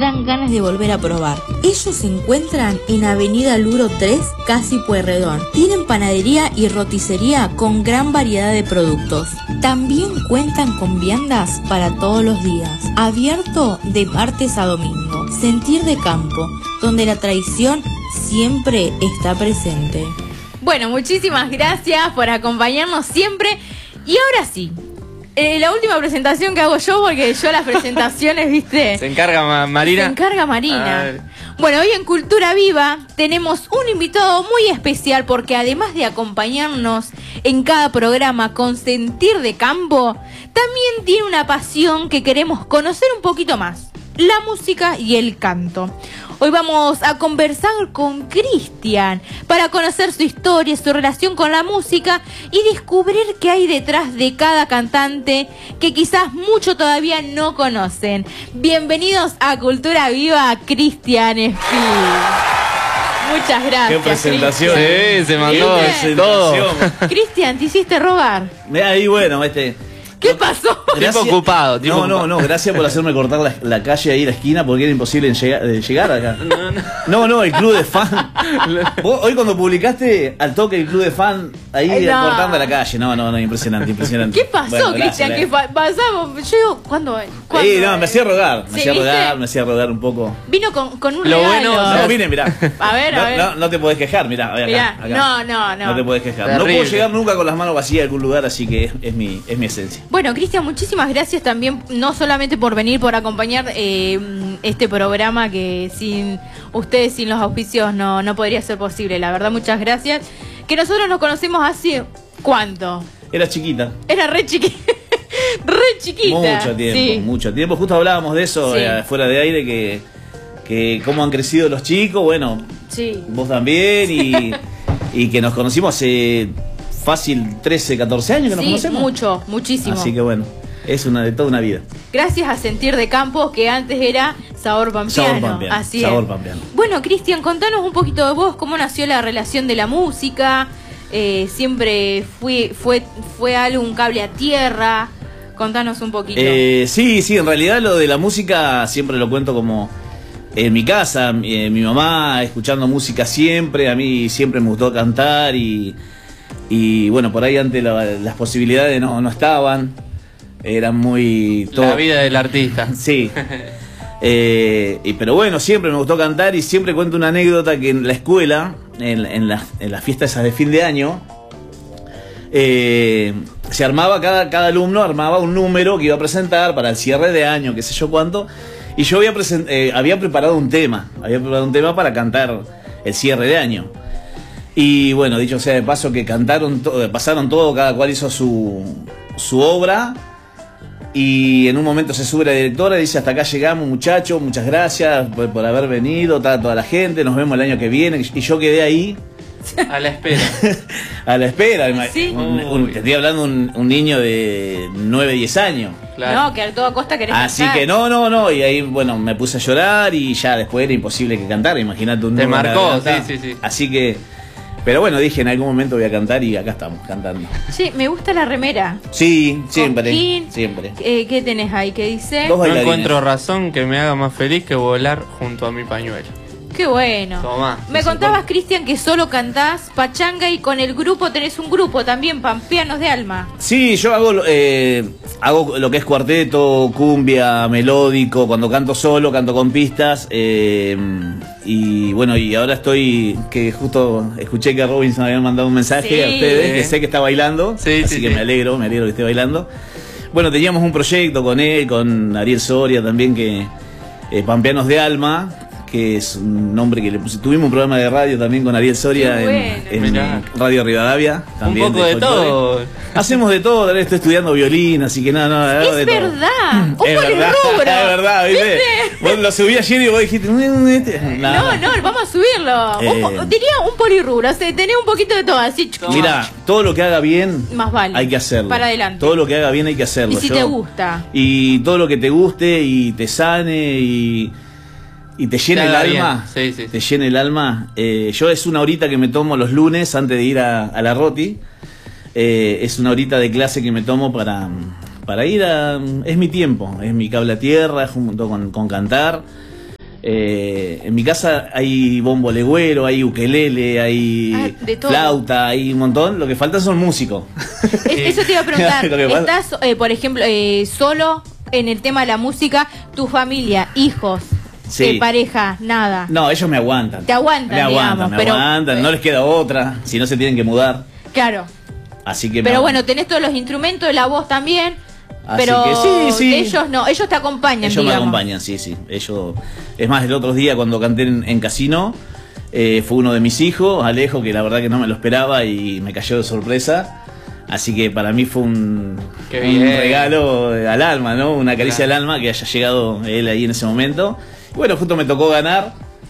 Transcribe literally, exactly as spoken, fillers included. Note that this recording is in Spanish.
dan ganas de volver a probar. Ellos se encuentran en Avenida Luro tres, casi Pueyrredón. Tienen panadería y roticería con gran variedad de productos. También cuentan con viandas para todos los días, abierto de martes a domingo. Sentir de campo, donde la tradición siempre está presente. Bueno, muchísimas gracias por acompañarnos siempre. Y ahora sí, eh, la última presentación que hago yo, porque yo las presentaciones, ¿viste? Se encarga Ma- Marina. Se encarga Marina. Bueno, hoy en Cultura Viva tenemos un invitado muy especial porque además de acompañarnos en cada programa con Sentir de Campo, también tiene una pasión que queremos conocer un poquito más: la música y el canto. Hoy vamos a conversar con Cristian para conocer su historia, su relación con la música y descubrir qué hay detrás de cada cantante que quizás muchos todavía no conocen. Bienvenidos a Cultura Viva, Cristian Espí. Muchas gracias. Qué presentación. Sí, se mandó ¿Viste? todo. Cristian, te hiciste rogar. Ahí bueno, este... ¿Qué pasó? Tiempo ocupado. Tiempo No, no, ocupado. no, gracias por hacerme cortar la, la calle ahí, la esquina, porque era imposible en llega- de llegar acá. No, no. No, no, el club de fan. Vos, hoy cuando publicaste al toque el club de fan, ahí Ay, no. cortando la calle. No, no, no, impresionante, impresionante. ¿Qué pasó, Bueno, Cristian? gracias, ¿Qué pa- pasamos? Yo digo, ¿cuándo? ¿Cuándo? Sí, no, me hacía rogar, me Sí, hacía ¿viste? rogar, me hacía rogar un poco. Vino con, con un Lo regalo. bueno- No, vine, mirá. A ver, a no, ver. No, no te podés quejar, mirá, acá, Mirá, acá. no, no, no. No te podés quejar. No Terrible. puedo llegar nunca con las manos vacías a algún lugar, así que es, es mi, es mi esencia. Bueno, Cristian, muchísimas gracias también, no solamente por venir, por acompañar eh, este programa que sin ustedes, sin los auspicios, no, no podría ser posible. La verdad, muchas gracias. Que nosotros nos conocemos hace, ¿cuánto? Era chiquita. Era re chiquita. Re chiquita. Mucho tiempo, Sí. mucho tiempo. Justo hablábamos de eso Sí. eh, fuera de aire, que, que cómo han crecido los chicos, bueno, Sí. vos también, y, y que nos conocimos hace fácil trece, catorce años que nos Sí, conocemos. mucho, muchísimo. Así que bueno, es una de toda una vida. Gracias a Sentir de Campo, que antes era Sabor Pampeano. Sabor pampeano, Así sabor es. pampeano. Bueno, Cristian, contanos un poquito de vos, cómo nació la relación de la música. Eh, siempre fue, fue, fue algo, un cable a tierra. Contanos un poquito. Eh, sí, sí, en realidad lo de la música siempre lo cuento como en mi casa, mi, eh, mi mamá escuchando música siempre, a mí siempre me gustó cantar y, y bueno, por ahí antes la- las posibilidades no, no estaban, eran muy... La vida del artista. Sí. Eh, y, pero bueno, siempre me gustó cantar y siempre cuento una anécdota que en la escuela, en, en, las, en las fiestas esas de fin de año, eh, se armaba, cada, cada alumno armaba un número que iba a presentar para el cierre de año, qué sé yo cuánto, y yo había, present, eh, había preparado un tema, había preparado un tema para cantar el cierre de año. Y bueno, dicho sea de paso que cantaron, to- pasaron todo, cada cual hizo su, su obra. Y en un momento se sube la directora y dice: hasta acá llegamos, muchachos, muchas gracias por, por haber venido, ta- toda la gente, nos vemos el año que viene. Y yo quedé ahí A la espera. a la espera. Sí. Un- un- te estoy hablando de un, un niño de nueve, diez años. Claro. No, que a toda costa querés Así cantar. que no, no, no. Y ahí, bueno, me puse a llorar y ya después era imposible que cantara. Imagínate un Te niño en la marcó, garganta. sí, sí, sí. Así que, pero bueno, dije en algún momento voy a cantar y acá estamos cantando. Sí, me gusta la remera. Sí, siempre, Coquín. siempre. Eh, ¿Qué tenés ahí? ¿Qué dice? Dos No bailarines. encuentro razón que me haga más feliz que volar junto a mi pañuelo. Qué bueno. Tomá. Me contabas, Cristian, que solo cantás pachanga y con el grupo tenés un grupo también, Pampeanos de Alma. Sí, yo hago eh, hago lo que es cuarteto, cumbia, melódico. Cuando canto solo, canto con pistas. eh, y bueno, y ahora estoy, que justo escuché que Robinson había mandado un mensaje Sí. a ustedes, que sé que está bailando. Sí, así sí, que sí. me alegro, me alegro que esté bailando. Bueno, teníamos un proyecto con él, con Ariel Soria también, que eh, Pampeanos de Alma, que es un nombre que le puse. Tuvimos un programa de radio también con Ariel Soria Qué en, bueno. en Mirá. Radio Rivadavia. También Un poco de folclore. todo. Hacemos de todo, ahora estoy estudiando violín, así que no, no, hago de Es todo. verdad. Un Es verdad, polirrubro. es verdad, ¿viste? Vos lo subí ayer y vos dijiste, "Mm, este". No, Nada. no, vamos a subirlo. Eh. Un po- diría un polirrubro, o sea, tenés un poquito de todo, así. chuc, Mira, todo lo que haga bien Más vale. hay que hacerlo. Para adelante. Todo lo que haga bien hay que hacerlo. Y si Yo- te gusta. Y todo lo que te guste y te sane y, y te llene Te el haga alma. bien. Sí, sí, Te sí. llene el alma. Eh, yo es una horita que me tomo los lunes antes de ir a, a la Roti. Eh, es una horita de clase que me tomo para, para ir a... Es mi tiempo, es mi cable a tierra junto con, con cantar. Eh, en mi casa hay bombo legüero, hay ukelele, hay Ah, de todo. flauta, hay un montón. Lo que falta son músicos. Es- Eso te iba a preguntar. Lo que pasa- ¿Estás, eh, por ejemplo, eh, solo en el tema de la música? ¿Tu familia, hijos, Sí. eh, pareja, nada? No, ellos me aguantan. Te aguantan, Me aguantan, digamos, me pero- aguantan. No les queda otra, si no se tienen que mudar. Claro. Así que Pero me- bueno, tenés todos los instrumentos, la voz también. Así pero que sí, sí. ellos no, ellos te acompañan, Ellos me digamos. acompañan, sí, sí. Ellos, es más, el otro día cuando canté en, en Casino, eh, fue uno de mis hijos, Alejo, que la verdad que no me lo esperaba y me cayó de sorpresa. Así que para mí fue un, Qué un bien. regalo al alma, ¿no? Una caricia Claro. al alma que haya llegado él ahí en ese momento. Y bueno, justo me tocó ganar.